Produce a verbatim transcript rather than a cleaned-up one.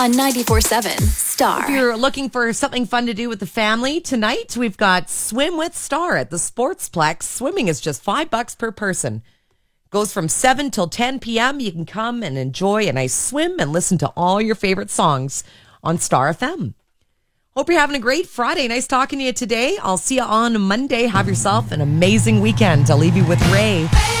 On ninety-four seven Star. If you're looking for something fun to do with the family tonight, we've got Swim with Star at the Sportsplex. Swimming is just five bucks per person. Goes from seven till ten p.m. You can come and enjoy a nice swim and listen to all your favorite songs on Star F M. Hope you're having a great Friday. Nice talking to you today. I'll see you on Monday. Have yourself an amazing weekend. I'll leave you with Ray.